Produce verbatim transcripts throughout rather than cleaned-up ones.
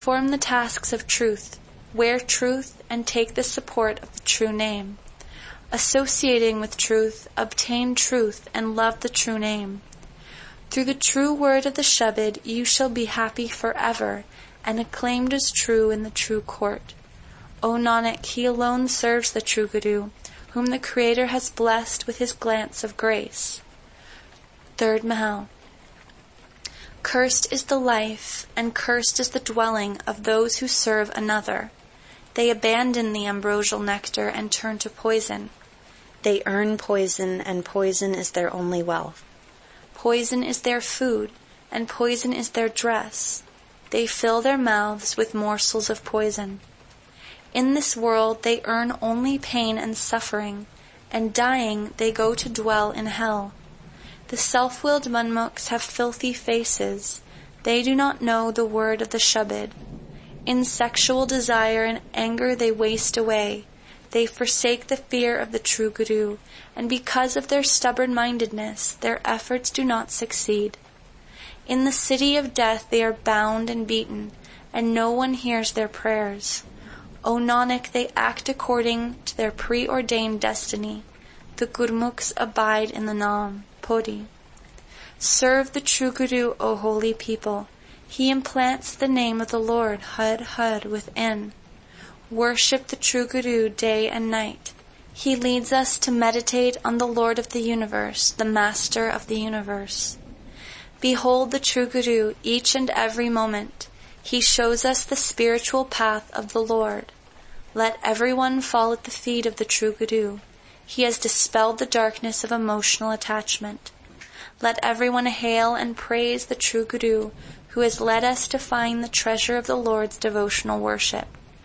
Perform the tasks of truth, wear truth, and take the support of the true name. Associating with truth, obtain truth, and love the true name. Through the true word of the Shabad, you shall be happy forever, and acclaimed as true in the true court. O Nanak, he alone serves the true Guru, whom the Creator has blessed with his glance of grace. Third Mahal. Cursed is the life, and cursed is the dwelling of those who serve another. They abandon the ambrosial nectar and turn to poison. They earn poison, and poison is their only wealth. Poison is their food, and poison is their dress. They fill their mouths with morsels of poison. In this world they earn only pain and suffering, and dying they go to dwell in hell. The self-willed Manmukhs have filthy faces. They do not know the word of the Shabad. In sexual desire and anger they waste away. They forsake the fear of the true Guru, and because of their stubborn-mindedness, their efforts do not succeed. In the city of death they are bound and beaten, and no one hears their prayers. O Nanak, they act according to their preordained destiny. The Gurmukhs abide in the Naam, Podi. Serve the true Guru, O holy people. He implants the name of the Lord, Had Had, within. Worship the true Guru day and night. He leads us to meditate on the Lord of the universe, the Master of the universe. Behold the true Guru each and every moment. He shows us the spiritual path of the Lord. Let everyone fall at the feet of the true Guru. He has dispelled the darkness of emotional attachment. Let everyone hail and praise the true Guru, who has led us to find the treasure of the Lord's devotional worship.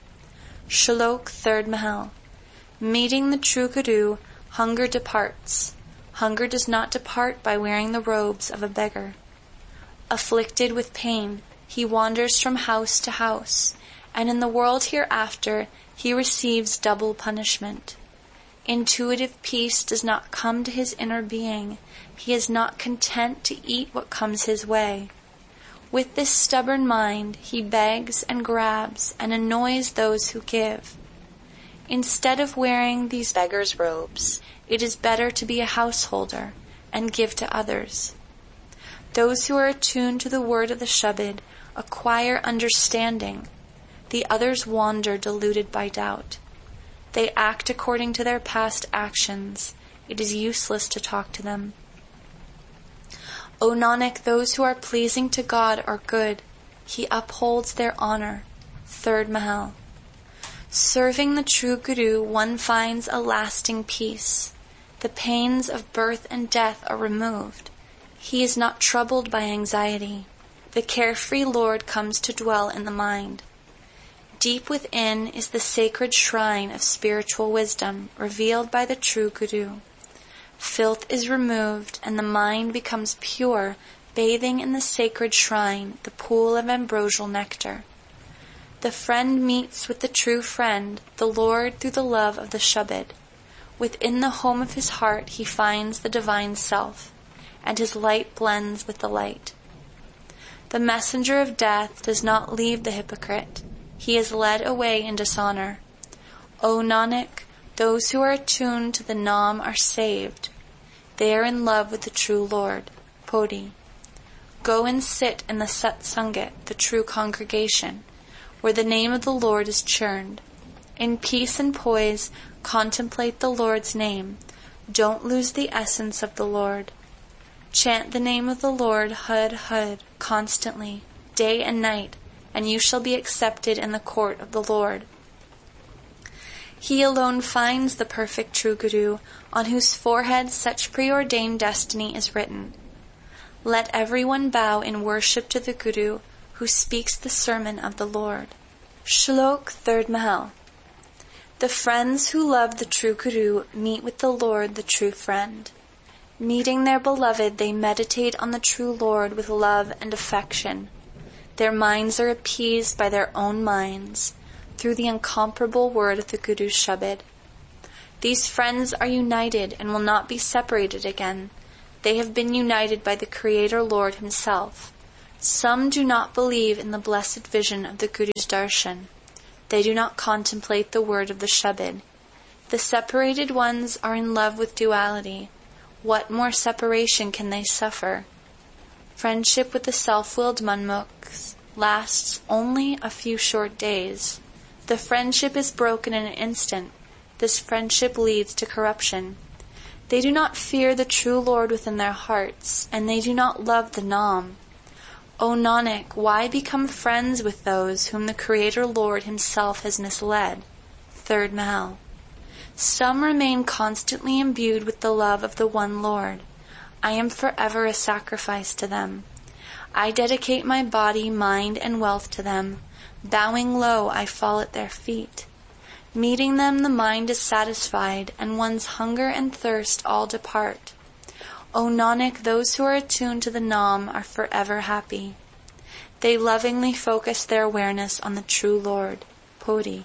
Shlok, third Mahal. Meeting the true Guru, hunger departs. Hunger does not depart by wearing the robes of a beggar. Afflicted with pain, he wanders from house to house, and in the world hereafter he receives double punishment. Intuitive peace does not come to his inner being. He is not content to eat what comes his way. With this stubborn mind, he begs and grabs and annoys those who give. Instead of wearing these beggar's robes, it is better to be a householder and give to others. Those who are attuned to the word of the Shabad acquire understanding. The others wander deluded by doubt. They act according to their past actions. It is useless to talk to them. O Nanak, those who are pleasing to God are good. He upholds their honor. Third Mahal. Serving the true Guru, one finds a lasting peace. The pains of birth and death are removed. He is not troubled by anxiety. The carefree Lord comes to dwell in the mind. Deep within is the sacred shrine of spiritual wisdom revealed by the true Guru. Filth is removed and the mind becomes pure, bathing in the sacred shrine, the pool of ambrosial nectar. The friend meets with the true friend, the Lord, through the love of the Shabad. Within the home of his heart he finds the divine self, and his light blends with the light. The messenger of death does not leave the hypocrite. He is led away in dishonor. O Nanak, those who are attuned to the Naam are saved. They are in love with the true Lord. Podi. Go and sit in the Sat Sangat, the true congregation, where the name of the Lord is churned. In peace and poise, contemplate the Lord's name. Don't lose the essence of the Lord. Chant the name of the Lord, Had Had, constantly, day and night, and you shall be accepted in the court of the Lord. He alone finds the perfect true Guru, on whose forehead such preordained destiny is written. Let everyone bow in worship to the Guru, who speaks the sermon of the Lord. Shlok, third Mahal. The friends who love the true Guru meet with the Lord, the true friend. Meeting their beloved, they meditate on the true Lord with love and affection. Their minds are appeased by their own minds, through the incomparable word of the Guru's Shabad. These friends are united and will not be separated again. They have been united by the Creator Lord himself. Some do not believe in the blessed vision of the Guru's darshan. They do not contemplate the word of the Shabad. The separated ones are in love with duality. What more separation can they suffer? Friendship with the self-willed manmukhs lasts only a few short days. The friendship is broken in an instant. This friendship leads to corruption. They do not fear the true Lord within their hearts, and they do not love the Naam. O Nanak, why become friends with those whom the Creator Lord Himself has misled? Third Mahal. Some remain constantly imbued with the love of the one Lord. I am forever a sacrifice to them. I dedicate my body, mind, and wealth to them. Bowing low, I fall at their feet. Meeting them, the mind is satisfied, and one's hunger and thirst all depart. O Nanak, those who are attuned to the Naam are forever happy. They lovingly focus their awareness on the true Lord. Podi.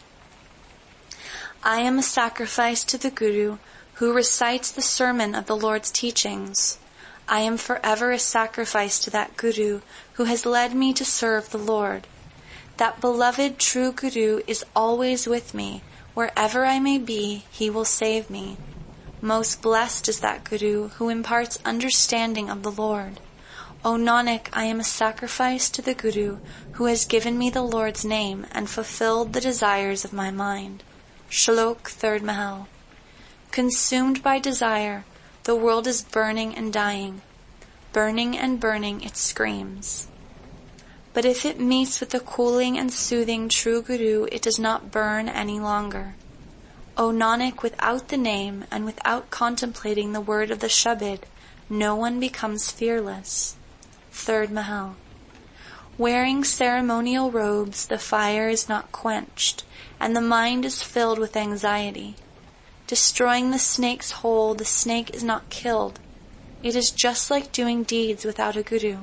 I am a sacrifice to the Guru who recites the sermon of the Lord's teachings. I am forever a sacrifice to that Guru who has led me to serve the Lord. That beloved true Guru is always with me. Wherever I may be, he will save me. Most blessed is that Guru who imparts understanding of the Lord. O Nanak, I am a sacrifice to the Guru who has given me the Lord's name and fulfilled the desires of my mind. Shlok Third Mahal. Consumed by desire, the world is burning and dying. Burning and burning it screams. But if it meets with the cooling and soothing true Guru, it does not burn any longer. O Nanak, without the name and without contemplating the word of the Shabad, no one becomes fearless. Third Mahal. Wearing ceremonial robes, the fire is not quenched, and the mind is filled with anxiety. Destroying the snake's hole, the snake is not killed. It is just like doing deeds without a Guru.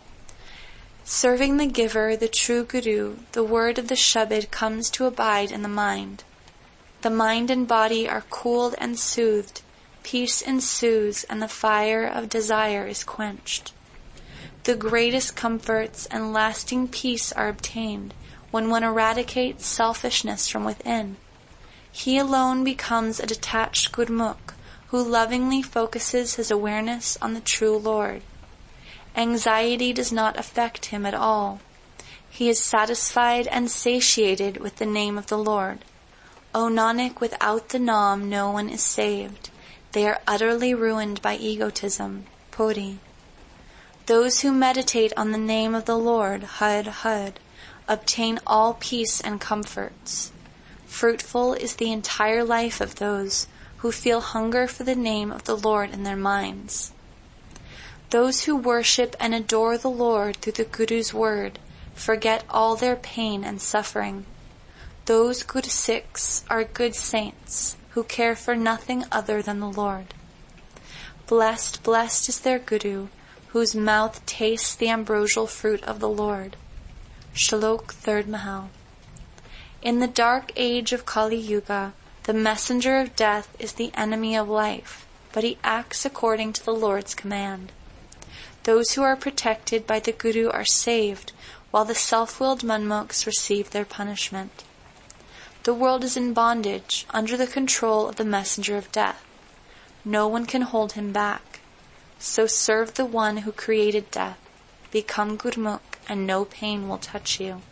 Serving the giver, the true Guru, the word of the Shabad comes to abide in the mind. The mind and body are cooled and soothed, peace ensues, and the fire of desire is quenched. The greatest comforts and lasting peace are obtained when one eradicates selfishness from within. He alone becomes a detached Gurmukh who lovingly focuses his awareness on the true Lord. Anxiety does not affect him at all. He is satisfied and satiated with the name of the Lord. O Nanak, without the Naam no one is saved. They are utterly ruined by egotism. Podi. Those who meditate on the name of the Lord, Had Had, obtain all peace and comforts. Fruitful is the entire life of those who feel hunger for the name of the Lord in their minds. Those who worship and adore the Lord through the Guru's word forget all their pain and suffering. Those good Sikhs are good saints who care for nothing other than the Lord. Blessed, blessed is their Guru, whose mouth tastes the ambrosial fruit of the Lord. Shlok Third Mahal. In the dark age of Kali Yuga, the messenger of death is the enemy of life, but he acts according to the Lord's command. Those who are protected by the Guru are saved, while the self-willed manmukhs receive their punishment. The world is in bondage, under the control of the messenger of death. No one can hold him back. So serve the one who created death. Become Gurmukh, and no pain will touch you.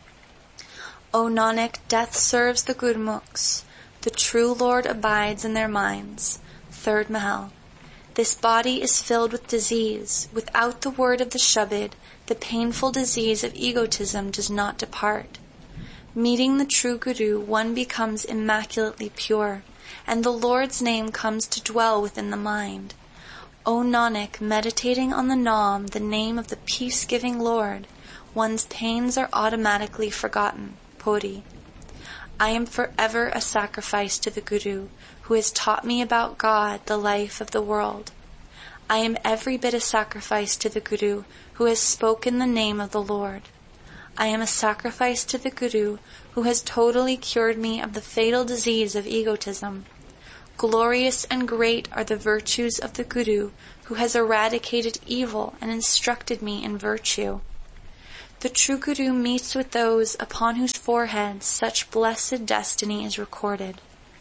O Nanak, death serves the Gurmukhs. The true Lord abides in their minds. Third Mahal. This body is filled with disease. Without the word of the Shabad, the painful disease of egotism does not depart. Meeting the true Guru, one becomes immaculately pure, and the Lord's name comes to dwell within the mind. O Nanak, meditating on the Naam, the name of the peace-giving Lord, one's pains are automatically forgotten. Podi. I am forever a sacrifice to the Guru, who has taught me about God, the life of the world. I am every bit a sacrifice to the Guru, who has spoken the name of the Lord. I am a sacrifice to the Guru, who has totally cured me of the fatal disease of egotism. Glorious and great are the virtues of the Guru, who has eradicated evil and instructed me in virtue. The true Guru meets with those upon whose foreheads such blessed destiny is recorded.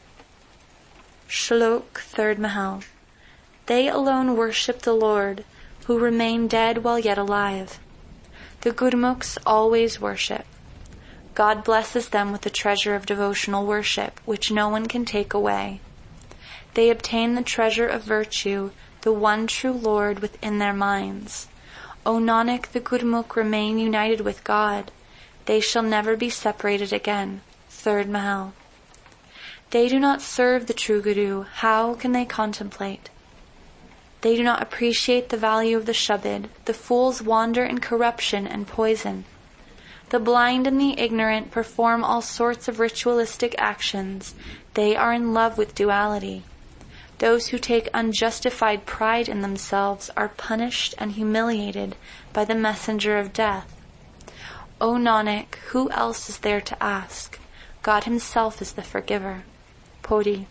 Shlok, third Mahal. They alone worship the Lord, who remain dead while yet alive. The Gurmukhs always worship. God blesses them with the treasure of devotional worship, which no one can take away. They obtain the treasure of virtue, the one true Lord within their minds. O Nanak, the Gurmukh remain united with God. They shall never be separated again. Third Mahal. They do not serve the true Guru. How can they contemplate? They do not appreciate the value of the Shabad. The fools wander in corruption and poison. The blind and the ignorant perform all sorts of ritualistic actions. They are in love with duality. Those who take unjustified pride in themselves are punished and humiliated by the messenger of death. O Nanak, who else is there to ask? God himself is the forgiver. Poti.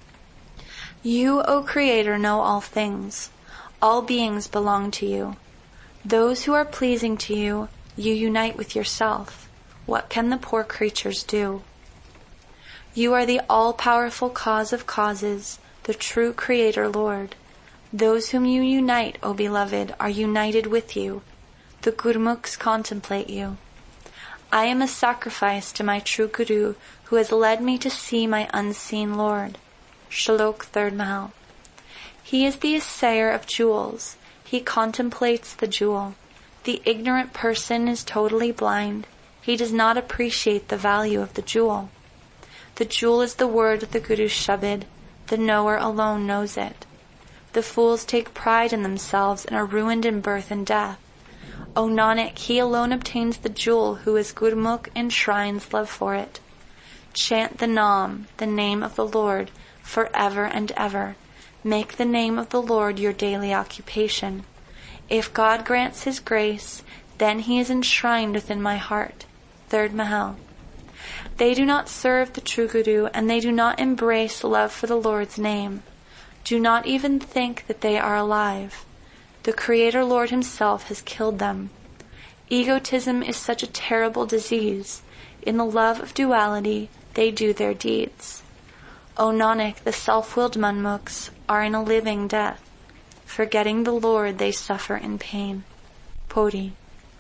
You, O Creator, know all things. All beings belong to you. Those who are pleasing to you, you unite with yourself. What can the poor creatures do? You are the all-powerful cause of causes, the true Creator Lord. Those whom you unite, O beloved, are united with you. The Gurmukhs contemplate you. I am a sacrifice to my true Guru, who has led me to see my unseen Lord. Shlok, third Mahal. He is the assayer of jewels. He contemplates the jewel. The ignorant person is totally blind. He does not appreciate the value of the jewel. The jewel is the word of the Guru's Shabad. The knower alone knows it. The fools take pride in themselves and are ruined in birth and death. O Nanak, he alone obtains the jewel who is Gurmukh enshrines love for it. Chant the Naam, the name of the Lord, forever and ever. Make the name of the Lord your daily occupation. If God grants his grace, then he is enshrined within my heart. Third Mahal. They do not serve the true Guru, and they do not embrace love for the Lord's name. Do not even think that they are alive. The Creator Lord himself has killed them. Egotism is such a terrible disease. In the love of duality, they do their deeds. O Nanak, the self-willed Manmukhs are in a living death. Forgetting the Lord, they suffer in pain. Poti.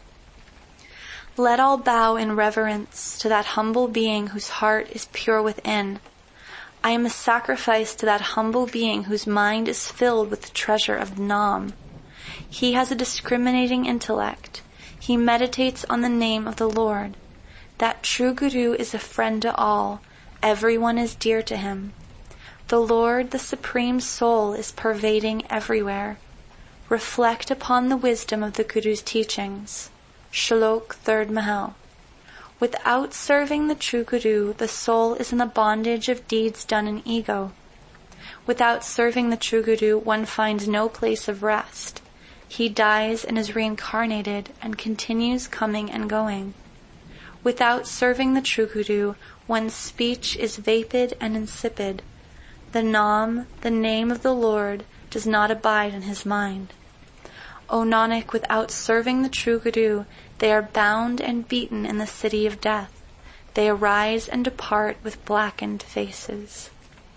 Let all bow in reverence to that humble being whose heart is pure within. I am a sacrifice to that humble being whose mind is filled with the treasure of Naam. He has a discriminating intellect. He meditates on the name of the Lord. That true Guru is a friend to all. Everyone is dear to him. The Lord, the Supreme Soul, is pervading everywhere. Reflect upon the wisdom of the Guru's teachings. Shlok, third Mahal. Without serving the true Guru, the soul is in the bondage of deeds done in ego. Without serving the true Guru, one finds no place of rest. He dies and is reincarnated and continues coming and going. Without serving the true Guru, one's speech is vapid and insipid. The Naam, the name of the Lord, does not abide in his mind. O Nanak, without serving the true Guru, they are bound and beaten in the city of death. They arise and depart with blackened faces.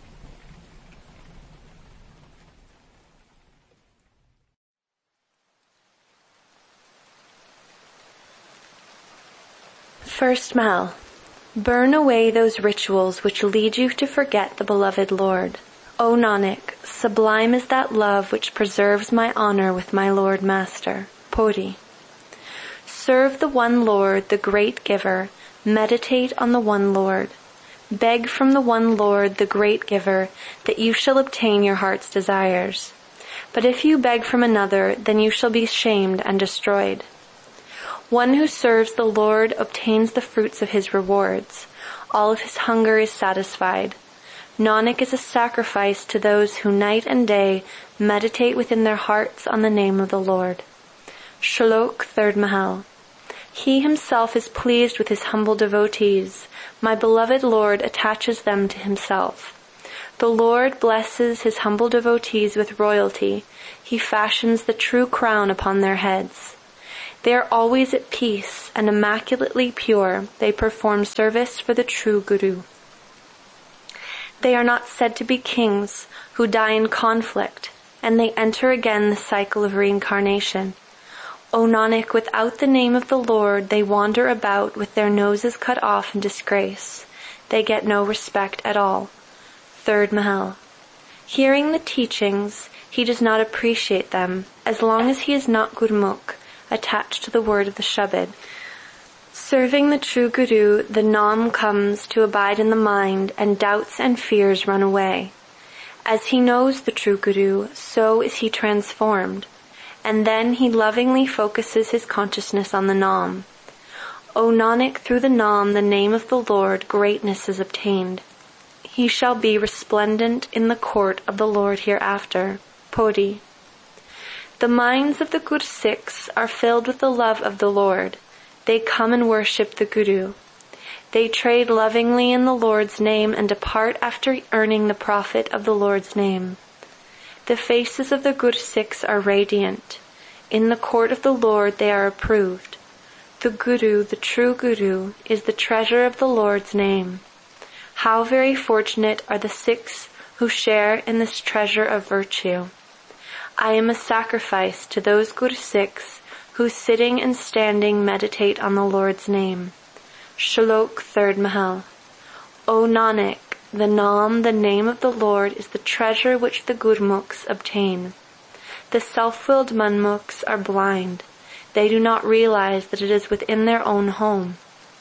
First Mahal. Burn away those rituals which lead you to forget the beloved Lord. O Nanak, sublime is that love which preserves my honor with my Lord Master. Poti. Serve the one Lord, the great giver. Meditate on the one Lord. Beg from the one Lord, the great giver, that you shall obtain your heart's desires. But if you beg from another, then you shall be shamed and destroyed. One who serves the Lord obtains the fruits of his rewards. All of his hunger is satisfied. Nanak is a sacrifice to those who night and day meditate within their hearts on the name of the Lord. Shlok, third Mahal. He himself is pleased with his humble devotees. My beloved Lord attaches them to himself. The Lord blesses his humble devotees with royalty. He fashions the true crown upon their heads. They are always at peace and immaculately pure. They perform service for the true Guru. They are not said to be kings who die in conflict, and they enter again the cycle of reincarnation. O Nanak, without the name of the Lord, they wander about with their noses cut off in disgrace. They get no respect at all. Third Mahal. Hearing the teachings, he does not appreciate them, as long as he is not Gurmukh, attached to the word of the Shabad. Serving the true Guru, the Nam comes to abide in the mind, and doubts and fears run away. As he knows the true Guru, so is he transformed, and then he lovingly focuses his consciousness on the Nam. O Nanak, through the Nam, the name of the Lord, greatness is obtained. He shall be resplendent in the court of the Lord hereafter. Podi. The minds of the Gursikhs are filled with the love of the Lord. They come and worship the Guru. They trade lovingly in the Lord's name and depart after earning the profit of the Lord's name. The faces of the Gursikhs are radiant. In the court of the Lord they are approved. The Guru, the true Guru, is the treasure of the Lord's name. How very fortunate are the Sikhs who share in this treasure of virtue. I am a sacrifice to those Gursikhs who sitting and standing meditate on the Lord's name. Shlok Third Mahal. O Nanak, the Nam, the name of the Lord, is the treasure which the Gurmukhs obtain. The self-willed Manmukhs are blind. They do not realize that it is within their own home.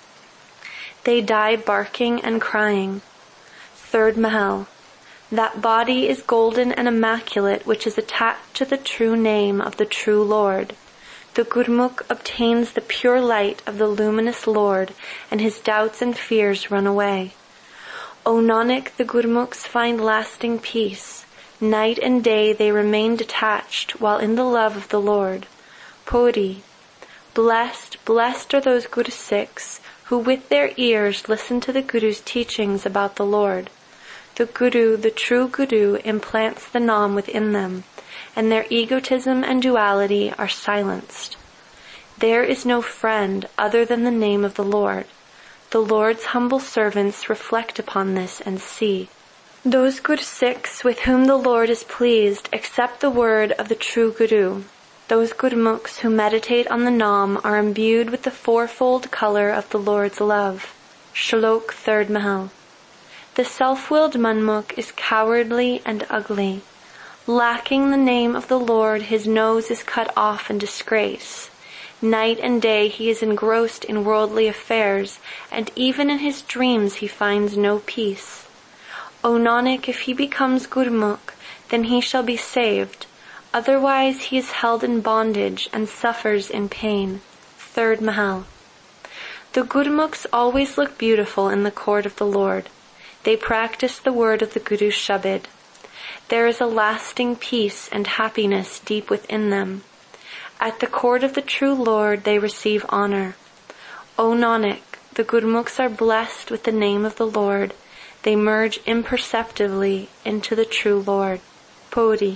They die barking and crying. Third Mahal. That body is golden and immaculate which is attached to the true name of the true Lord. The Gurmukh obtains the pure light of the luminous Lord, and his doubts and fears run away. O Nanak, the Gurmukhs find lasting peace. Night and day they remain detached while in the love of the Lord. Puri. Blessed, blessed are those Gursikhs who with their ears listen to the Guru's teachings about the Lord. The Guru, the true Guru, implants the Nam within them, and their egotism and duality are silenced. There is no friend other than the name of the Lord. The Lord's humble servants reflect upon this and see. Those Gursikhs with whom the Lord is pleased accept the word of the true Guru. Those Gurmukhs who meditate on the Nam are imbued with the fourfold color of the Lord's love. Shlok Third Mahal. The self-willed Manmukh is cowardly and ugly. Lacking the name of the Lord, his nose is cut off in disgrace. Night and day he is engrossed in worldly affairs, and even in his dreams he finds no peace. O Nanak, if he becomes Gurmukh, then he shall be saved. Otherwise he is held in bondage and suffers in pain. Third Mahal. The Gurmukhs always look beautiful in the court of the Lord. They practice the word of the Guru's Shabad. There is a lasting peace and happiness deep within them. At the court of the true Lord they receive honor. O Nanak, the Gurmukhs are blessed with the name of the Lord. They merge imperceptibly into the true Lord. Puri.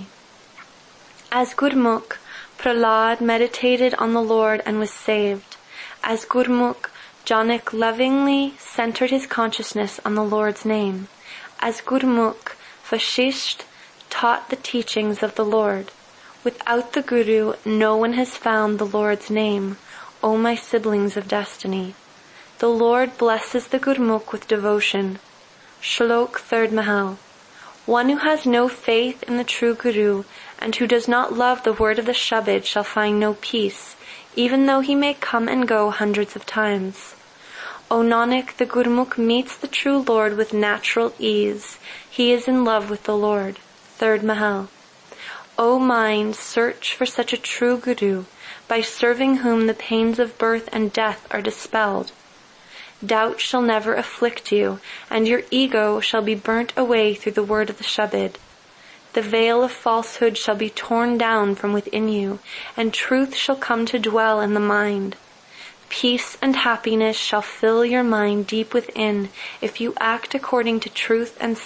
As Gurmukh, Prahlad meditated on the Lord and was saved. As Gurmukh, Janak lovingly centered his consciousness on the Lord's name. As Gurmukh, Vashisht taught the teachings of the Lord. Without the Guru, no one has found the Lord's name, O my siblings of destiny. The Lord blesses the Gurmukh with devotion. Shlok Third Mahal. One who has no faith in the true Guru and who does not love the word of the Shabad shall find no peace, even though he may come and go hundreds of times. O Nanak, the Gurmukh meets the true Lord with natural ease. He is in love with the Lord. Third Mahal. O mind, search for such a true Guru, by serving whom the pains of birth and death are dispelled. Doubt shall never afflict you, and your ego shall be burnt away through the word of the Shabad. The veil of falsehood shall be torn down from within you, and truth shall come to dwell in the mind. Peace and happiness shall fill your mind deep within if you act according to truth and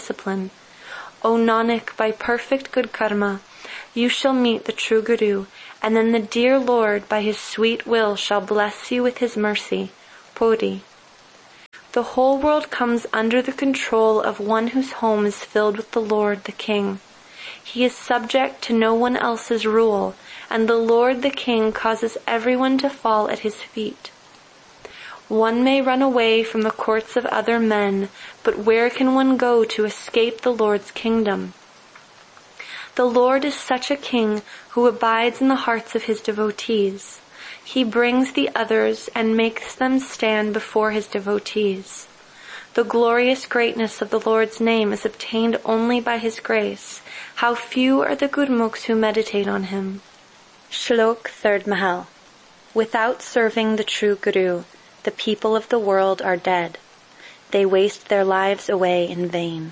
self-discipline. O Nanak, by perfect good karma, you shall meet the true Guru, and then the dear Lord by his sweet will shall bless you with his mercy. Puri. The whole world comes under the control of one whose home is filled with the Lord the King. He is subject to no one else's rule, and the Lord the King causes everyone to fall at his feet. One may run away from the courts of other men, but where can one go to escape the Lord's kingdom? The Lord is such a king who abides in the hearts of his devotees. He brings the others and makes them stand before his devotees. The glorious greatness of the Lord's name is obtained only by his grace. How few are the Gurmukhs who meditate on him. Shlok third Mahal. Without serving the true Guru, the people of the world are dead. They waste their lives away in vain.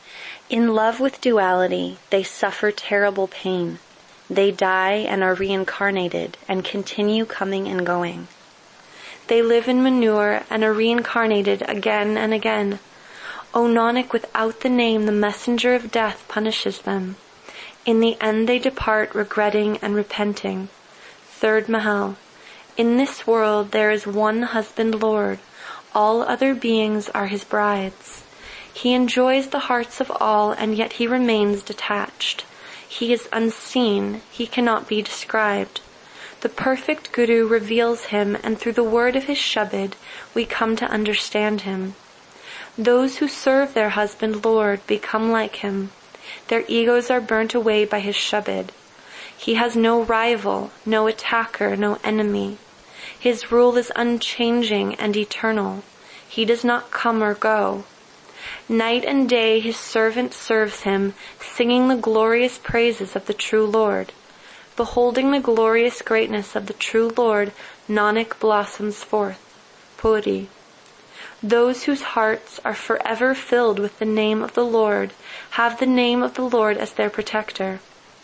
In love with duality, they suffer terrible pain. They die and are reincarnated and continue coming and going. They live in manure and are reincarnated again and again. O Nanak, without the name, the messenger of death punishes them. In the end they depart regretting and repenting. Third Mahal. In this world there is one husband Lord. All other beings are his brides. He enjoys the hearts of all, and yet he remains detached. He is unseen. He cannot be described. The perfect Guru reveals him, and through the word of his Shabad, we come to understand him. Those who serve their husband Lord become like him. Their egos are burnt away by his Shabad. He has no rival, no attacker, no enemy. His rule is unchanging and eternal. He does not come or go. Night and day his servant serves him, singing the glorious praises of the true Lord. Beholding the glorious greatness of the true Lord, Nanak blossoms forth. Puri. Those whose hearts are forever filled with the name of the Lord have the name of the Lord as their protector.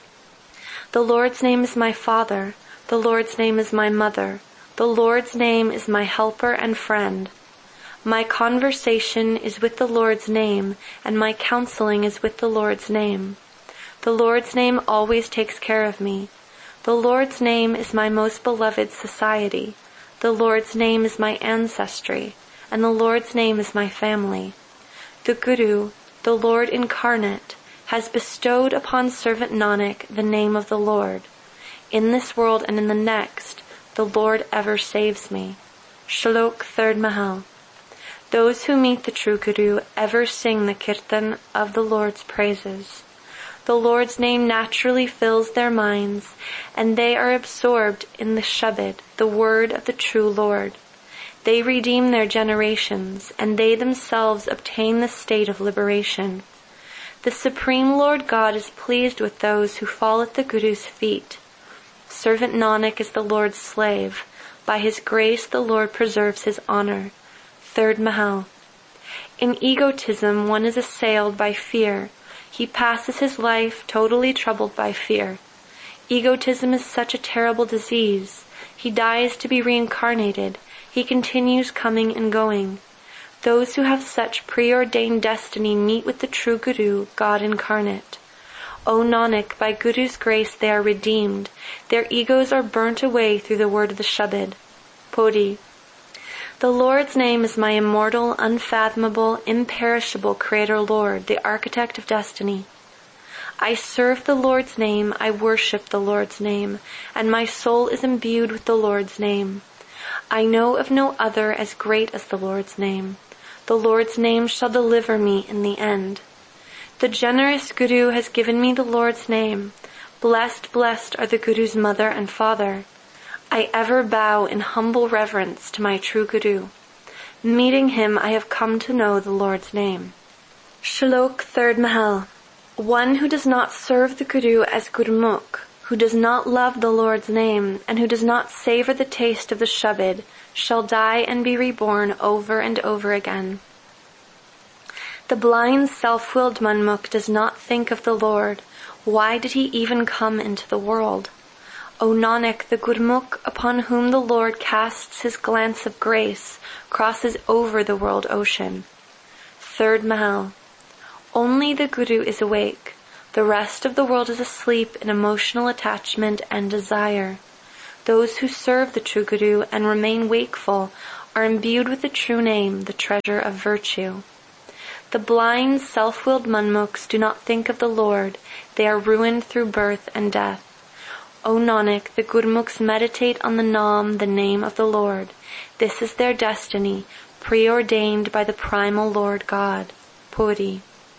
The Lord's name is my father. The Lord's name is my mother. The Lord's name is my helper and friend. My conversation is with the Lord's name, and my counseling is with the Lord's name. The Lord's name always takes care of me. The Lord's name is my most beloved society. The Lord's name is my ancestry, and the Lord's name is my family. The Guru, the Lord incarnate, has bestowed upon servant Nanak the name of the Lord. In this world and in the next, the Lord ever saves me. Shlok third Mahal. Those who meet the true Guru ever sing the kirtan of the Lord's praises. The Lord's name naturally fills their minds, and they are absorbed in the Shabad, the word of the true Lord. They redeem their generations, and they themselves obtain the state of liberation. The Supreme Lord God is pleased with those who fall at the Guru's feet. Servant Nanak is the Lord's slave. By his grace the Lord preserves his honor. Third Mahal. In egotism one is assailed by fear. He passes his life totally troubled by fear. Egotism is such a terrible disease. He dies to be reincarnated. He continues coming and going. Those who have such preordained destiny meet with the true Guru, God incarnate. O Nanak, by Guru's grace they are redeemed. Their egos are burnt away through the word of the Shabad. Puri. The Lord's name is my immortal, unfathomable, imperishable Creator Lord, the architect of destiny. I serve the Lord's name, I worship the Lord's name, and my soul is imbued with the Lord's name. I know of no other as great as the Lord's name. The Lord's name shall deliver me in the end. The generous Guru has given me the Lord's name. Blessed, blessed are the Guru's mother and father. I ever bow in humble reverence to my true Guru. Meeting him, I have come to know the Lord's name. Shlok third Mahal. One who does not serve the Guru as Gurmukh, who does not love the Lord's name, and who does not savor the taste of the Shabad, shall die and be reborn over and over again. The blind, self-willed Manmukh does not think of the Lord. Why did he even come into the world? O Nanak, the Gurmukh upon whom the Lord casts his glance of grace crosses over the world ocean. Third Mahal. Only the Guru is awake. The rest of the world is asleep in emotional attachment and desire. Those who serve the true Guru and remain wakeful are imbued with the true name, the treasure of virtue. The blind, self-willed Manmukhs do not think of the Lord. They are ruined through birth and death. O Nanak, the Gurmukhs meditate on the Naam, the name of the Lord. This is their destiny, preordained by the primal Lord God. Puri.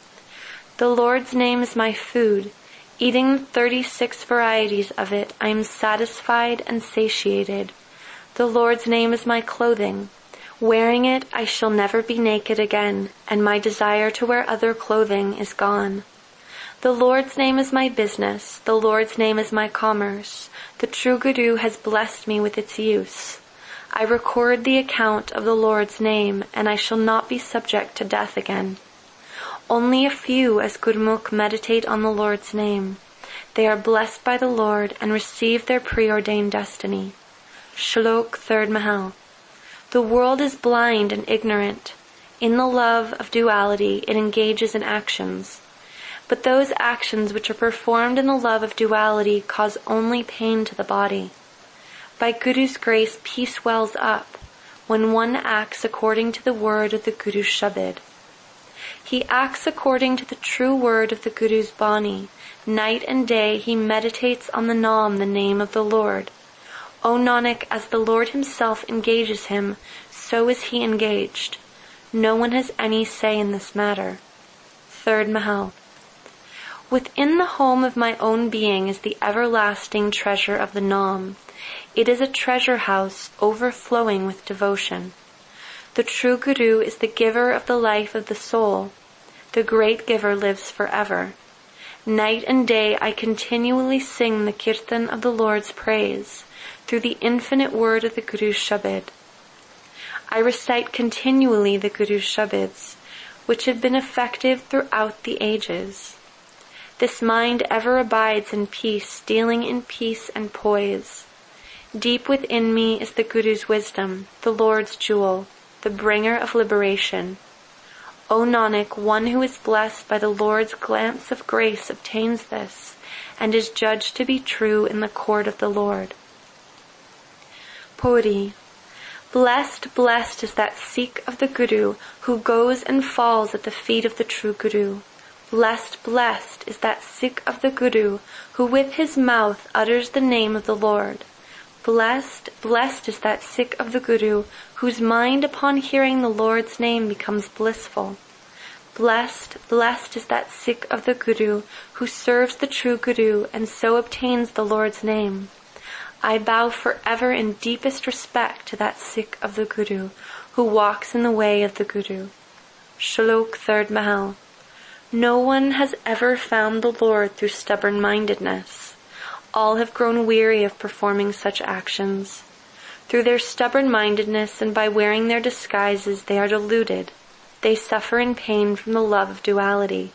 The Lord's name is my food. Eating thirty-six varieties of it, I am satisfied and satiated. The Lord's name is my clothing. Wearing it, I shall never be naked again, and my desire to wear other clothing is gone. The Lord's name is my business. The Lord's name is my commerce. The true Guru has blessed me with its use. I record the account of the Lord's name, and I shall not be subject to death again. Only a few as Gurmukh meditate on the Lord's name. They are blessed by the Lord and receive their preordained destiny. Shlok third Mahal. The world is blind and ignorant. In the love of duality, it engages in actions. But those actions which are performed in the love of duality cause only pain to the body. By Guru's grace, peace wells up when one acts according to the word of the Guru's Shabad. He acts according to the true word of the Guru's Bani. Night and day he meditates on the Naam, the name of the Lord. O Nanak, as the Lord himself engages him, so is he engaged. No one has any say in this matter. Third Mahal. Within the home of my own being is the everlasting treasure of the Naam. It is a treasure house overflowing with devotion. The true Guru is the giver of the life of the soul. The great giver lives forever. Night and day I continually sing the kirtan of the Lord's praise through the infinite word of the Guru's Shabad. I recite continually the Guru's Shabads, which have been effective throughout the ages. This mind ever abides in peace, dealing in peace and poise. Deep within me is the Guru's wisdom, the Lord's jewel, the bringer of liberation. O Nanak, one who is blessed by the Lord's glance of grace obtains this, and is judged to be true in the court of the Lord. Puri. Blessed, blessed is that Sikh of the Guru who goes and falls at the feet of the true Guru. Blessed, blessed is that Sikh of the Guru who with his mouth utters the name of the Lord. Blessed, blessed is that Sikh of the Guru whose mind upon hearing the Lord's name becomes blissful. Blessed, blessed is that Sikh of the Guru who serves the true Guru and so obtains the Lord's name. I bow forever in deepest respect to that Sikh of the Guru who walks in the way of the Guru. Shlok third Mahal. No one has ever found the Lord through stubborn-mindedness. All have grown weary of performing such actions. Through their stubborn-mindedness and by wearing their disguises, they are deluded. They suffer in pain from the love of duality.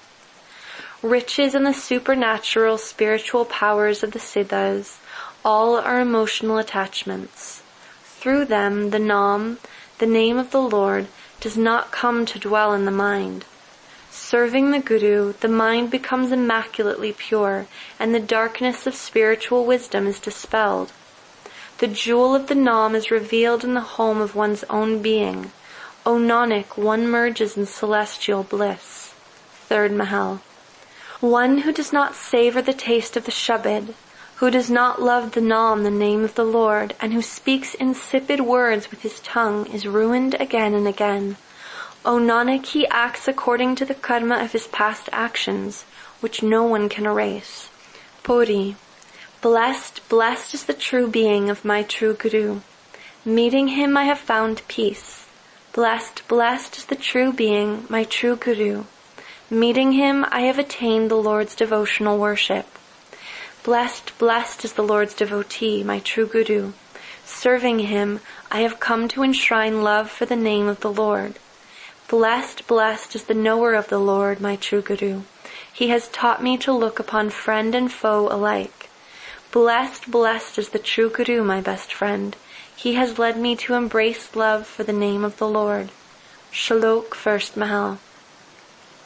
Riches and the supernatural spiritual powers of the Siddhas, all are emotional attachments. Through them, the Naam, the name of the Lord, does not come to dwell in the mind. Serving the Guru, the mind becomes immaculately pure, and the darkness of spiritual wisdom is dispelled. The jewel of the Naam is revealed in the home of one's own being. O Nanak, one merges in celestial bliss. Third Mahal. One who does not savor the taste of the Shabad, who does not love the Naam, the name of the Lord, and who speaks insipid words with his tongue, is ruined again and again. O Nanak, he acts according to the karma of his past actions, which no one can erase. Puri. Blessed, blessed is the true being of my true Guru. Meeting him I have found peace. Blessed, blessed is the true being, my true Guru. Meeting him I have attained the Lord's devotional worship. Blessed, blessed is the Lord's devotee, my true Guru. Serving him, I have come to enshrine love for the name of the Lord. Blessed, blessed is the knower of the Lord, my true Guru. He has taught me to look upon friend and foe alike. Blessed, blessed is the true Guru, my best friend. He has led me to embrace love for the name of the Lord. Shlok first Mahal.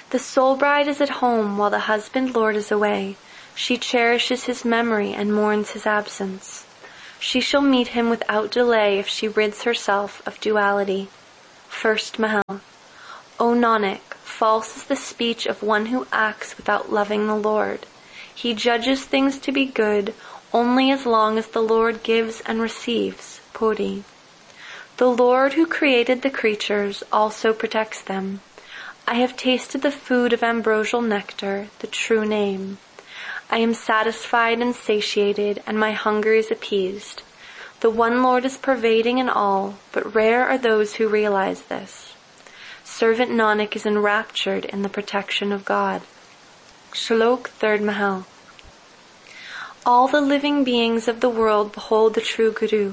The soul bride is at home while the husband lord is away. She cherishes his memory and mourns his absence. She shall meet him without delay if she rids herself of duality. First Mahal. O Nanak, false is the speech of one who acts without loving the Lord. He judges things to be good only as long as the Lord gives and receives. Puri. The Lord who created the creatures also protects them. I have tasted the food of ambrosial nectar, the true name. I am satisfied and satiated, and my hunger is appeased. The one Lord is pervading in all, but rare are those who realize this. Servant Nanak is enraptured in the protection of God. Shlok Third Mahal. All the living beings of the world behold the true Guru.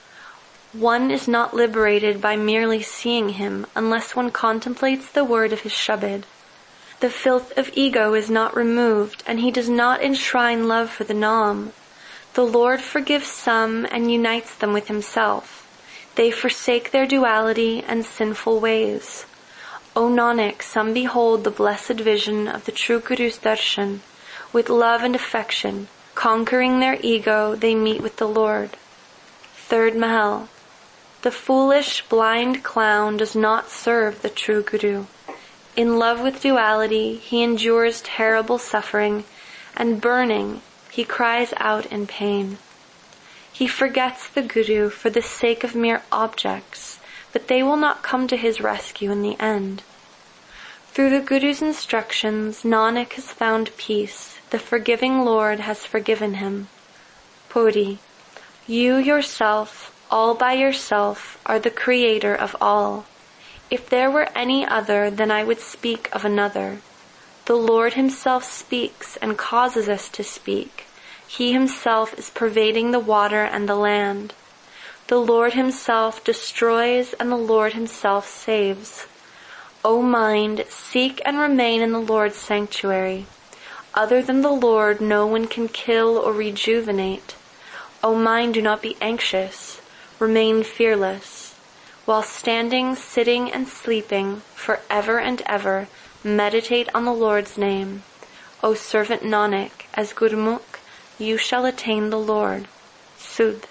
One is not liberated by merely seeing him unless one contemplates the word of his Shabad. The filth of ego is not removed, and he does not enshrine love for the Naam. The Lord forgives some and unites them with himself. They forsake their duality and sinful ways. O Nanak, some behold the blessed vision of the true Guru's darshan. With love and affection, conquering their ego, they meet with the Lord. Third Mahal. The foolish, blind clown does not serve the true Guru. In love with duality, he endures terrible suffering, and burning, he cries out in pain. He forgets the Guru for the sake of mere objects, but they will not come to his rescue in the end. Through the Guru's instructions, Nanak has found peace. The forgiving Lord has forgiven him. Puri. You yourself, all by yourself, are the creator of all. If there were any other, then I would speak of another. The Lord himself speaks and causes us to speak. He himself is pervading the water and the land. The Lord himself destroys and the Lord himself saves. O mind, seek and remain in the Lord's sanctuary. Other than the Lord, no one can kill or rejuvenate. O mind, do not be anxious. Remain fearless. While standing, sitting, and sleeping, forever and ever, meditate on the Lord's name. O servant Nanak, as Gurmukh, you shall attain the Lord. Sudh.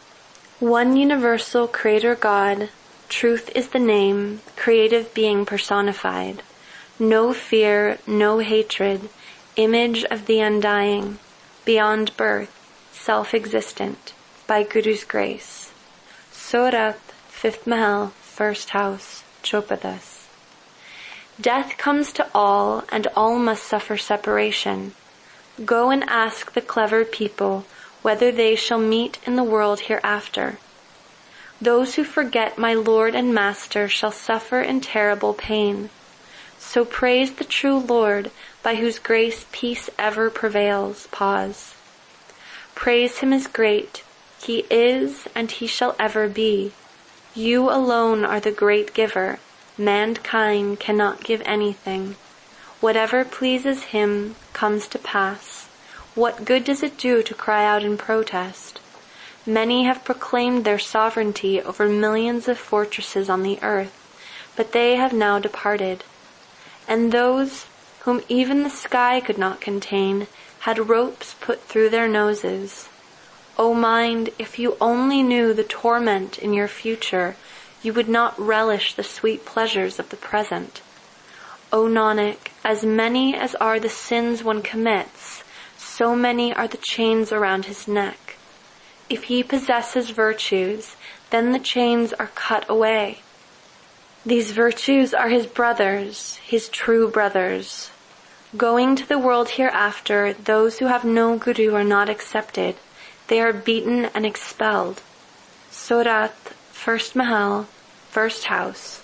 One universal Creator God, truth is the name, creative being personified. No fear, no hatred, image of the undying, beyond birth, self-existent, by Guru's grace. Sorath, Fifth Mahal, First House, Chopadas. Death comes to all, and all must suffer separation. Go and ask the clever people whether they shall meet in the world hereafter. Those who forget my Lord and Master shall suffer in terrible pain. So praise the true Lord, by whose grace peace ever prevails. Pause. Praise him as great. He is, and he shall ever be. You alone are the great giver. Mankind cannot give anything. Whatever pleases him comes to pass. What good does it do to cry out in protest? Many have proclaimed their sovereignty over millions of fortresses on the earth, but they have now departed. And those whom even the sky could not contain had ropes put through their noses. O mind, if you only knew the torment in your future, you would not relish the sweet pleasures of the present. O Nanak, as many as are the sins one commits, so many are the chains around his neck. If he possesses virtues, then the chains are cut away. These virtues are his brothers, his true brothers. Going to the world hereafter, those who have no Guru are not accepted. They are beaten and expelled. Sorath, First Mahal, First House.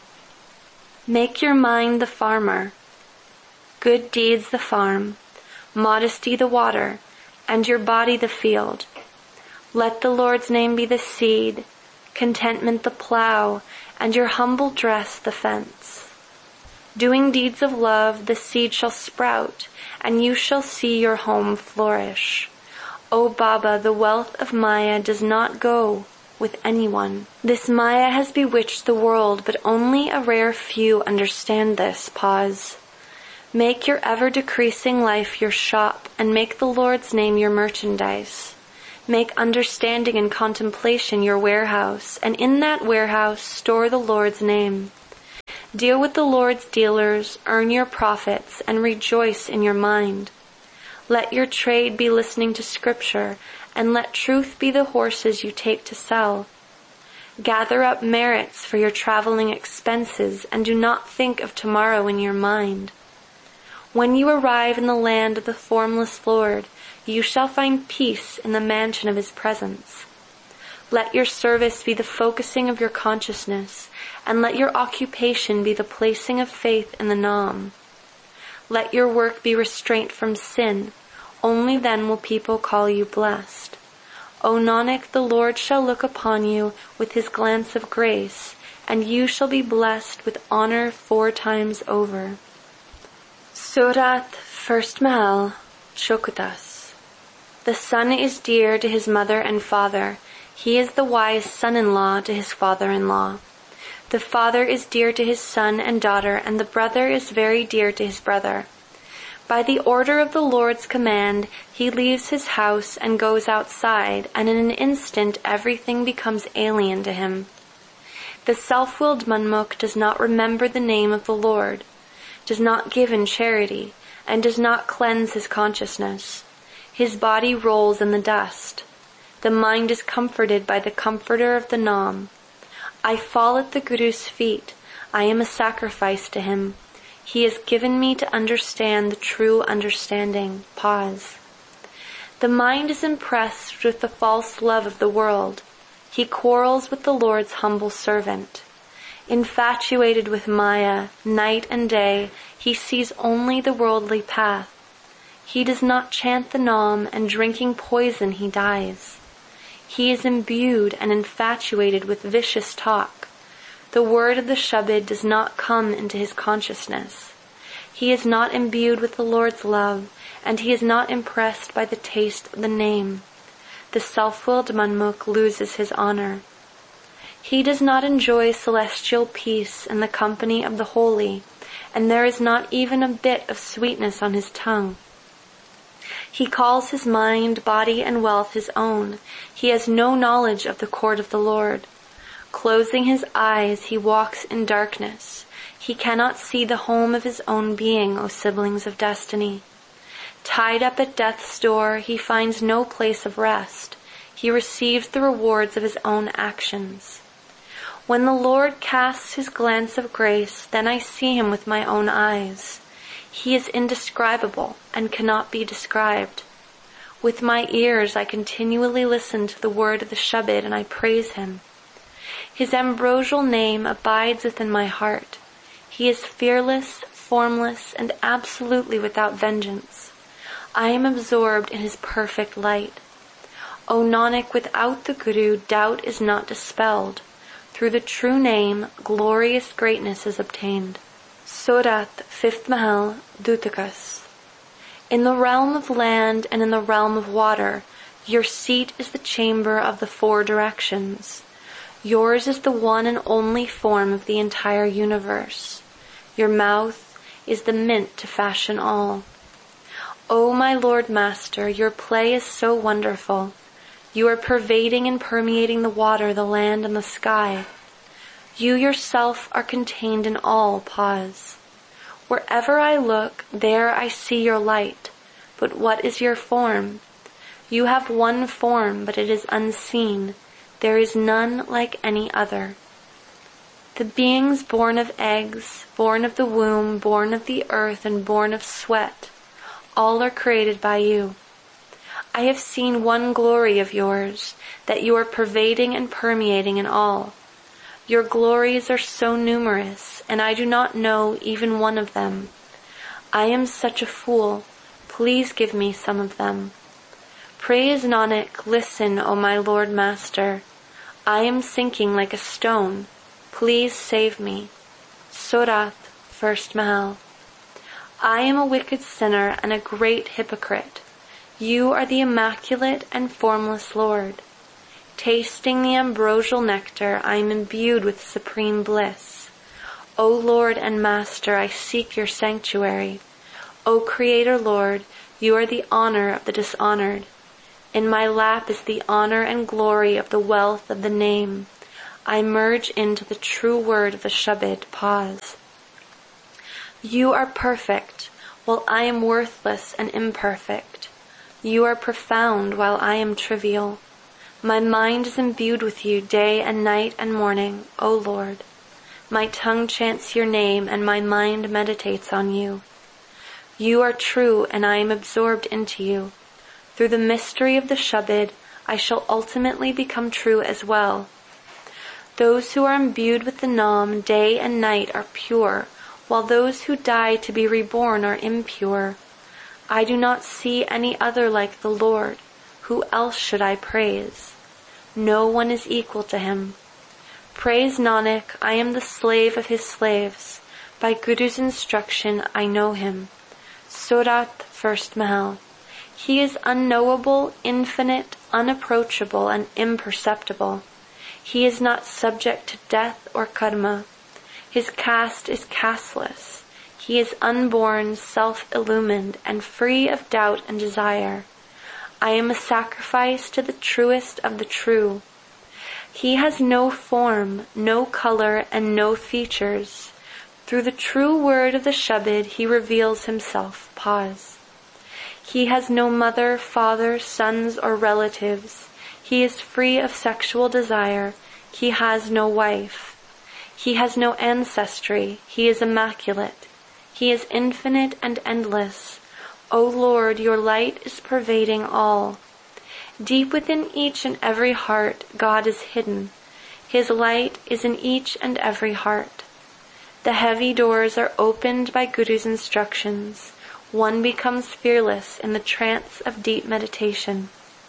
Make your mind the farmer, good deeds the farm, modesty the water, and your body the field. Let the Lord's name be the seed, contentment the plow, and your humble dress the fence. Doing deeds of love, the seed shall sprout, and you shall see your home flourish. O Baba, the wealth of Maya does not go with anyone. This Maya has bewitched the world, but only a rare few understand this. Pause. Make your ever-decreasing life your shop, and make the Lord's name your merchandise. Make understanding and contemplation your warehouse, and in that warehouse store the Lord's name. Deal with the Lord's dealers, earn your profits, and rejoice in your mind. Let your trade be listening to Scripture, and let truth be the horses you take to sell. Gather up merits for your traveling expenses, and do not think of tomorrow in your mind. When you arrive in the land of the formless Lord, you shall find peace in the mansion of his presence. Let your service be the focusing of your consciousness, and let your occupation be the placing of faith in the Nam. Let your work be restraint from sin. Only then will people call you blessed. O Nanak, the Lord shall look upon you with his glance of grace, and you shall be blessed with honor four times over. Surat, first Mahal, Chokutas. The son is dear to his mother and father. He is the wise son-in-law to his father-in-law. The father is dear to his son and daughter, and the brother is very dear to his brother. By the order of the Lord's command, he leaves his house and goes outside, and in an instant everything becomes alien to him. The self-willed Manmukh does not remember the name of the Lord, does not give in charity, and does not cleanse his consciousness. His body rolls in the dust. The mind is comforted by the comforter of the Nam. I fall at the Guru's feet. I am a sacrifice to him. He has given me to understand the true understanding. Pause. The mind is impressed with the false love of the world. He quarrels with the Lord's humble servant. Infatuated with Maya, night and day, he sees only the worldly path. He does not chant the Nam, and drinking poison he dies. He is imbued and infatuated with vicious talk. The word of the Shabad does not come into his consciousness. He is not imbued with the Lord's love, and he is not impressed by the taste of the name. The self-willed Manmukh loses his honor. He does not enjoy celestial peace in the company of the holy, and there is not even a bit of sweetness on his tongue. He calls his mind, body, and wealth his own. He has no knowledge of the court of the Lord. Closing his eyes, he walks in darkness. He cannot see the home of his own being, O siblings of destiny. Tied up at death's door, he finds no place of rest. He receives the rewards of his own actions. When the Lord casts his glance of grace, then I see him with my own eyes. He is indescribable and cannot be described. With my ears I continually listen to the word of the Shabad, and I praise him. His ambrosial name abides within my heart. He is fearless, formless, and absolutely without vengeance. I am absorbed in his perfect light. O Nanak, without the Guru, doubt is not dispelled. Through the true name, glorious greatness is obtained. Surat, fifth Mahal, Dutakas. In the realm of land and in the realm of water, your seat is the chamber of the four directions. Yours is the one and only form of the entire universe. Your mouth is the mint to fashion all. O my Lord Master, your play is so wonderful. You are pervading and permeating the water, the land, and the sky. You yourself are contained in all. Pause. Wherever I look, there I see your light. But what is your form? You have one form, but it is unseen. There is none like any other. The beings born of eggs, born of the womb, born of the earth, and born of sweat, all are created by you. I have seen one glory of yours, that you are pervading and permeating in all. Your glories are so numerous, and I do not know even one of them. I am such a fool. Please give me some of them. Praise Nanak, listen, O my Lord Master. I am sinking like a stone. Please save me. Surat, first Mahal. I am a wicked sinner and a great hypocrite. You are the immaculate and formless Lord. Tasting the ambrosial nectar, I am imbued with supreme bliss. O Lord and Master, I seek your sanctuary. O Creator Lord, you are the honor of the dishonored. In my lap is the honor and glory of the wealth of the name. I merge into the true word of the Shabad. Pause. You are perfect, while I am worthless and imperfect. You are profound, while I am trivial. My mind is imbued with you day and night and morning, O Lord. My tongue chants your name, and my mind meditates on you. You are true, and I am absorbed into you. Through the mystery of the Shabad, I shall ultimately become true as well. Those who are imbued with the Nam day and night are pure, while those who die to be reborn are impure. I do not see any other like the Lord. Who else should I praise? No one is equal to him. Praise Nanak, I am the slave of his slaves. By Guru's instruction, I know him. Surat, first Mahal. He is unknowable, infinite, unapproachable, and imperceptible. He is not subject to death or karma. His caste is casteless. He is unborn, self-illumined, and free of doubt and desire. I am a sacrifice to the truest of the true. He has no form, no color, and no features. Through the true word of the Shabad, he reveals himself. Pause. He has no mother, father, sons, or relatives. He is free of sexual desire. He has no wife. He has no ancestry. He is immaculate. He is infinite and endless. O Lord, your light is pervading all. Deep within each and every heart, God is hidden. His light is in each and every heart. The heavy doors are opened by Guru's instructions. One becomes fearless in the trance of deep meditation.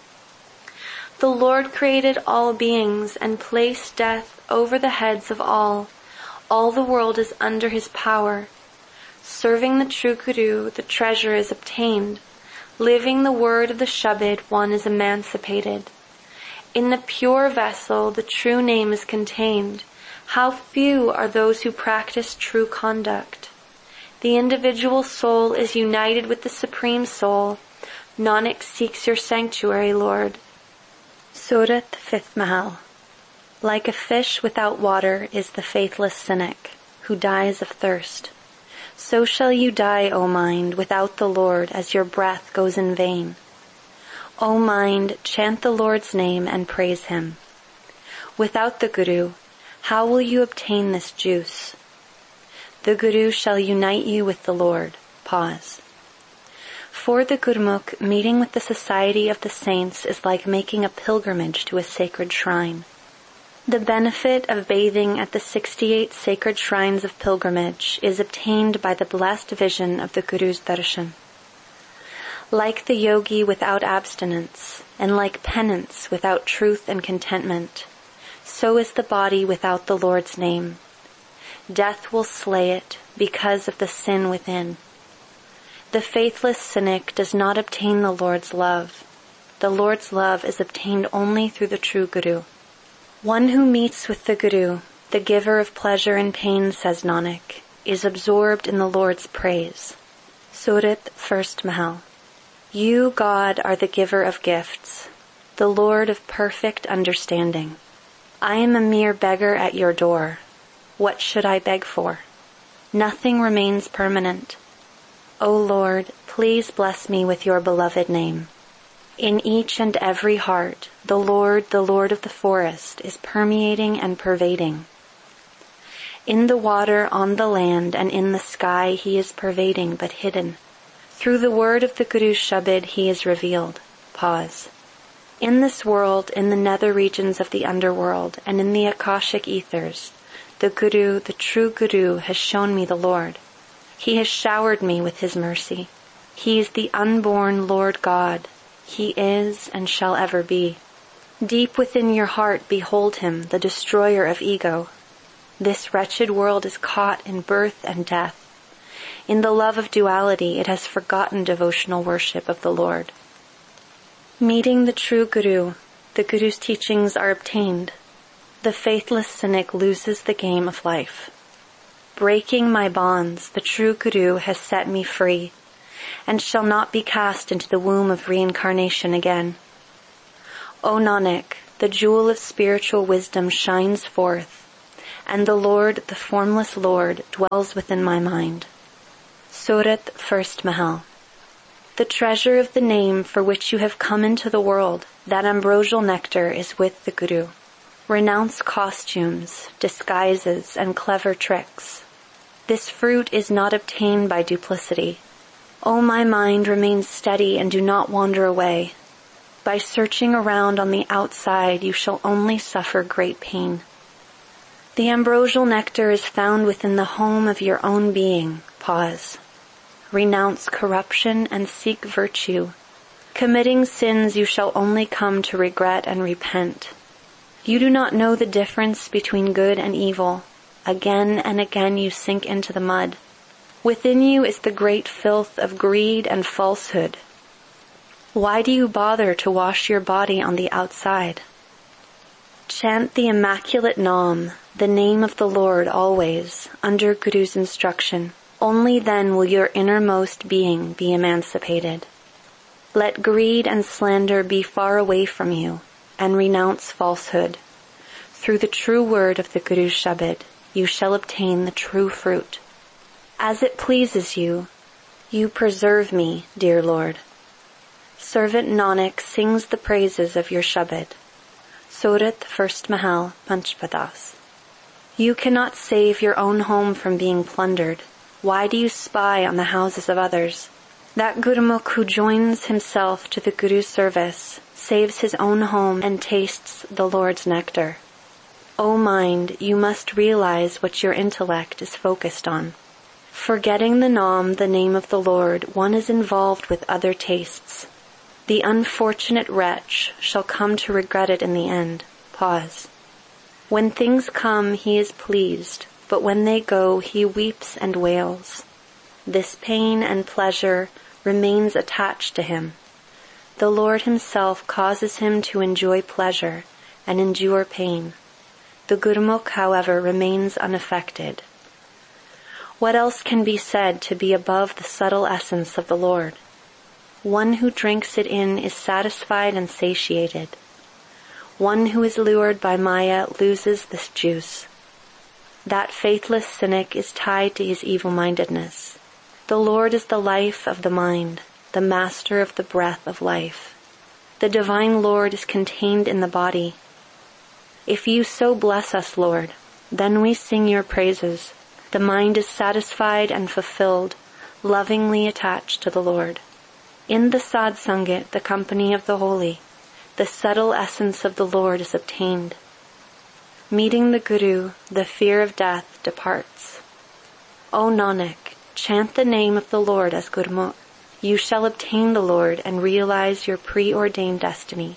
The Lord created all beings and placed death over the heads of all. All the world is under his power. Serving the true Guru, the treasure is obtained. Living the word of the Shabad, one is emancipated. In the pure vessel, the true name is contained. How few are those who practice true conduct. The individual soul is united with the Supreme Soul. Nanak seeks your sanctuary, Lord. Surat, fifth Mahal. Like a fish without water is the faithless cynic, who dies of thirst. So shall you die, O mind, without the Lord, as your breath goes in vain. O mind, chant the Lord's name and praise him. Without the Guru, how will you obtain this juice? The Guru shall unite you with the Lord. Pause. For the Gurmukh, meeting with the society of the saints is like making a pilgrimage to a sacred shrine. The benefit of bathing at the sixty-eight sacred shrines of pilgrimage is obtained by the blessed vision of the Guru's darshan. Like the yogi without abstinence, and like penance without truth and contentment, so is the body without the Lord's name. Death will slay it because of the sin within. The faithless cynic does not obtain the Lord's love. The Lord's love is obtained only through the true Guru. One who meets with the Guru, the giver of pleasure and pain, says Nanak, is absorbed in the Lord's praise. Surat, first Mahal. You, God, are the giver of gifts, the Lord of perfect understanding. I am a mere beggar at your door. What should I beg for? Nothing remains permanent. O Lord, please bless me with your beloved name. In each and every heart, the Lord, the Lord of the forest, is permeating and pervading. In the water, on the land, and in the sky, he is pervading but hidden. Through the word of the Guru's Shabad, he is revealed. Pause. In this world, in the nether regions of the underworld, and in the Akashic ethers, the Guru, the true Guru, has shown me the Lord. He has showered me with his mercy. He is the unborn Lord God. He is and shall ever be. Deep within your heart behold him, the destroyer of ego. This wretched world is caught in birth and death. In the love of duality, it has forgotten devotional worship of the Lord. Meeting the true Guru, the Guru's teachings are obtained. The faithless cynic loses the game of life. Breaking my bonds, the true Guru has set me free. and shall not be cast into the womb of reincarnation again. O Nanak, the jewel of spiritual wisdom shines forth, and the Lord, the formless Lord, dwells within my mind. Surat First Mahal. The treasure of the name for which you have come into the world, that ambrosial nectar, is with the Guru. Renounce costumes, disguises, and clever tricks. This fruit is not obtained by duplicity. O my mind, remain steady and do not wander away. By searching around on the outside, you shall only suffer great pain. The ambrosial nectar is found within the home of your own being. Pause. Renounce corruption and seek virtue. Committing sins you shall only come to regret and repent. You do not know the difference between good and evil. Again and again you sink into the mud. Within you is the great filth of greed and falsehood. Why do you bother to wash your body on the outside? Chant the immaculate Naam, the name of the Lord, always, under Guru's instruction. Only then will your innermost being be emancipated. Let greed and slander be far away from you, and renounce falsehood. Through the true word of the Guru Shabad, you shall obtain the true fruit. As it pleases you, you preserve me, dear Lord. Servant Nanak sings the praises of your Shabad. Surat First Mahal, Panchpadas. You cannot save your own home from being plundered. Why do you spy on the houses of others? That Gurmukh who joins himself to the Guru's service saves his own home and tastes the Lord's nectar. O mind, you must realize what your intellect is focused on. Forgetting the Naam, the name of the Lord, one is involved with other tastes. The unfortunate wretch shall come to regret it in the end. Pause. When things come, he is pleased, but when they go, he weeps and wails. This pain and pleasure remains attached to him. The Lord himself causes him to enjoy pleasure and endure pain. The Gurmukh, however, remains unaffected. What else can be said to be above the subtle essence of the Lord? One who drinks it in is satisfied and satiated. One who is lured by Maya loses this juice. That faithless cynic is tied to his evil-mindedness. The Lord is the life of the mind, the master of the breath of life. The divine Lord is contained in the body. If you so bless us, Lord, then we sing your praises. The mind is satisfied and fulfilled, lovingly attached to the Lord. In the Sadh Sangat, the company of the holy, the subtle essence of the Lord is obtained. Meeting the Guru, the fear of death departs. O Nanak, chant the name of the Lord as Gurmukh. You shall obtain the Lord and realize your preordained destiny.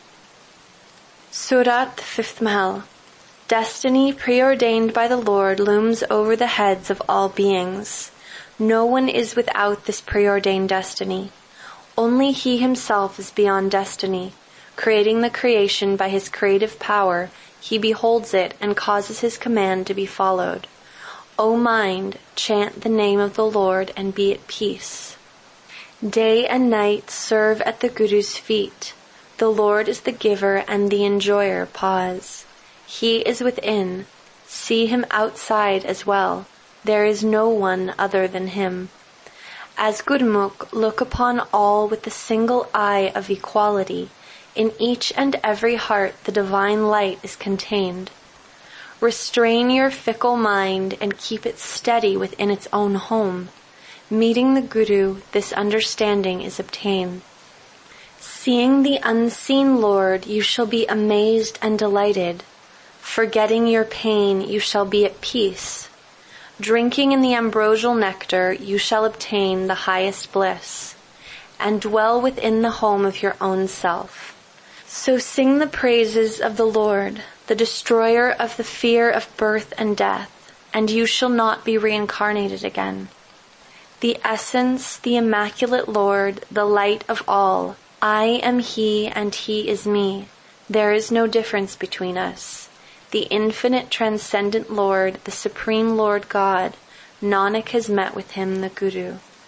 Surat Fifth Mahal. Destiny preordained by the Lord looms over the heads of all beings. No one is without this preordained destiny. Only he himself is beyond destiny. Creating the creation by his creative power, he beholds it and causes his command to be followed. O mind, chant the name of the Lord and be at peace. Day and night serve at the Guru's feet. The Lord is the giver and the enjoyer. Pause. He is within. See him outside as well. There is no one other than him. As Gurmukh, look upon all with the single eye of equality. In each and every heart the divine light is contained. Restrain your fickle mind and keep it steady within its own home. Meeting the Guru, this understanding is obtained. Seeing the unseen Lord, you shall be amazed and delighted. Forgetting your pain, you shall be at peace. Drinking in the ambrosial nectar, you shall obtain the highest bliss, and dwell within the home of your own self. So sing the praises of the Lord, the destroyer of the fear of birth and death, and you shall not be reincarnated again. The essence, the immaculate Lord, the light of all. I am he and he is me. There is no difference between us. The infinite transcendent Lord, the supreme Lord God, Nanak has met with him, the Guru.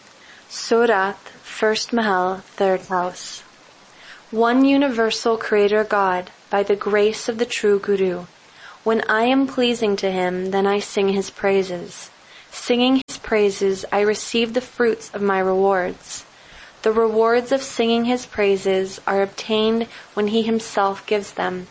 Sorath, first Mahal, third house. One universal Creator God, by the grace of the true Guru. When I am pleasing to him, then I sing his praises. Singing his praises, I receive the fruits of my rewards. The rewards of singing his praises are obtained when he himself gives them.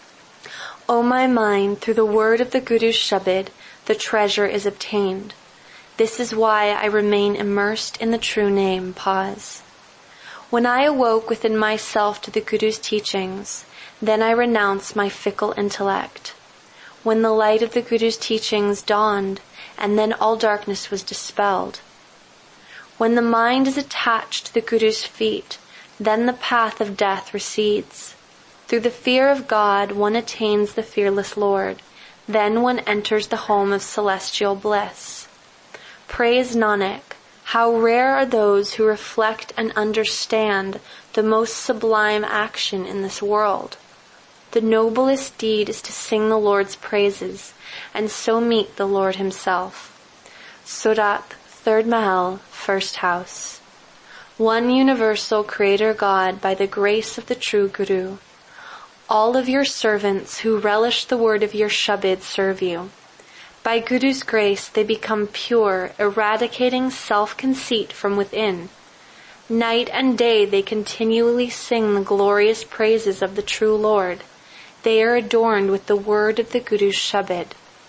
O my mind, through the word of the Guru's Shabad, the treasure is obtained. This is why I remain immersed in the true name. Pause. When I awoke within myself to the Guru's teachings, then I renounced my fickle intellect. When the light of the Guru's teachings dawned, and then all darkness was dispelled. When the mind is attached to the Guru's feet, then the path of death recedes. Through the fear of God, one attains the fearless Lord. Then one enters the home of celestial bliss. Praise Nanak, how rare are those who reflect and understand the most sublime action in this world. The noblest deed is to sing the Lord's praises, and so meet the Lord himself. Sorath, third Mahal, first house. One universal Creator God, by the grace of the true Guru. All of your servants who relish the word of your Shabad serve you. By Guru's grace they become pure, eradicating self-conceit from within. Night and day they continually sing the glorious praises of the true Lord. They are adorned with the word of the Guru's Shabad.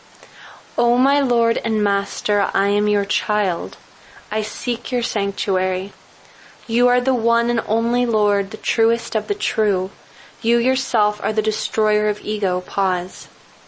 O my Lord and Master, I am your child. I seek your sanctuary. You are the one and only Lord, the truest of the true. You yourself are the destroyer of ego. Pause.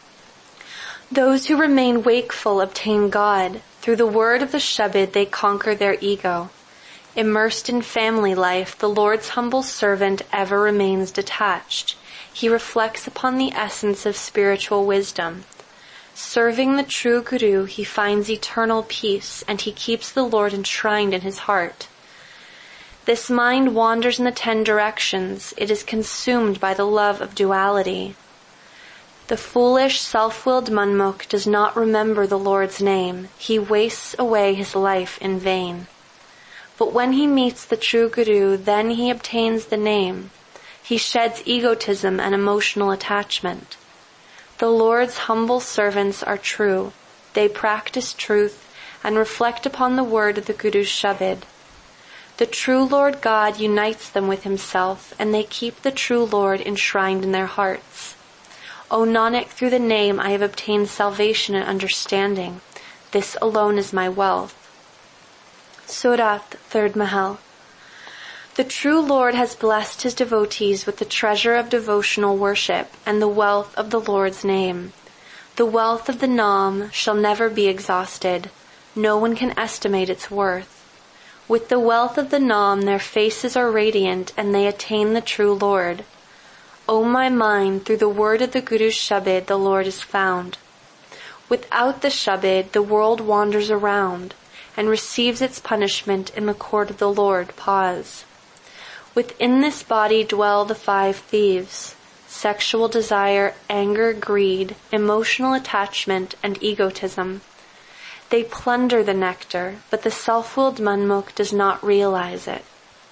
Those who remain wakeful obtain God. Through the word of the Shabad they conquer their ego. Immersed in family life, the Lord's humble servant ever remains detached. He reflects upon the essence of spiritual wisdom. Serving the true Guru, he finds eternal peace, and he keeps the Lord enshrined in his heart. This mind wanders in the ten directions. It is consumed by the love of duality. The foolish, self-willed Manmukh does not remember the Lord's name. He wastes away his life in vain. But when he meets the true Guru, then he obtains the name. He sheds egotism and emotional attachment. The Lord's humble servants are true. They practice truth and reflect upon the word of the Guru's Shabad. The true Lord God unites them with himself, and they keep the true Lord enshrined in their hearts. O Nanak, through the name I have obtained salvation and understanding. This alone is my wealth. Sorath, third Mahal. The true Lord has blessed his devotees with the treasure of devotional worship and the wealth of the Lord's name. The wealth of the Naam shall never be exhausted. No one can estimate its worth. With the wealth of the Naam their faces are radiant and they attain the true Lord. O my mind, through the word of the Guru's Shabad the Lord is found. Without the Shabad the world wanders around and receives its punishment in the court of the Lord. Pause. Within this body dwell the five thieves: sexual desire, anger, greed, emotional attachment, and egotism. They plunder the nectar, but the self-willed Manmukh does not realize it.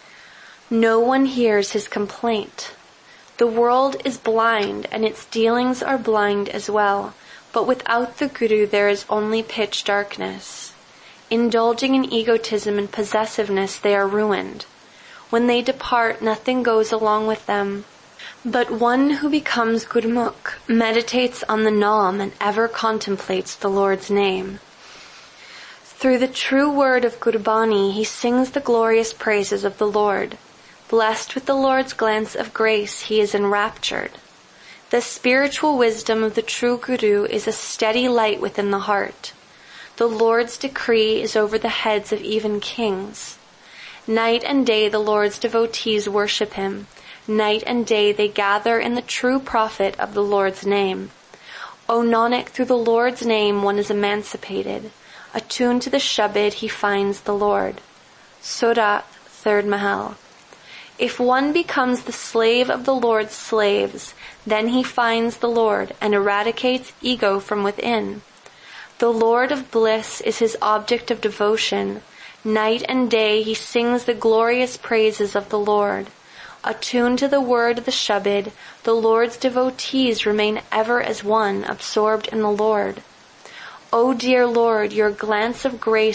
No one hears his complaint. The world is blind, and its dealings are blind as well, but without the Guru there is only pitch darkness. Indulging in egotism and possessiveness, they are ruined. When they depart, nothing goes along with them. But one who becomes Gurmukh meditates on the Naam and ever contemplates the Lord's name. Through the true word of Gurbani, he sings the glorious praises of the Lord. Blessed with the Lord's glance of grace, he is enraptured. The spiritual wisdom of the true Guru is a steady light within the heart. The Lord's decree is over the heads of even kings. Night and day the Lord's devotees worship him. Night and day they gather in the true prophet of the Lord's name. O Nanak, through the Lord's name one is emancipated. Attuned to the Shabad he finds the Lord. Sorath, third Mahal. If one becomes the slave of the Lord's slaves, then he finds the Lord and eradicates ego from within. The Lord of bliss is his object of devotion. Night and day he sings the glorious praises of the Lord. Attuned to the word of the Shabbat, the Lord's devotees remain ever as one, absorbed in the Lord. O dear Lord, your glance of grace